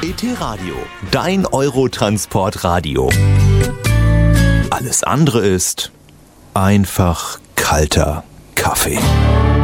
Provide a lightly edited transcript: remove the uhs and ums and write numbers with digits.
ET-Radio, dein Eurotransport-Radio. Alles andere ist einfach kalter Kaffee.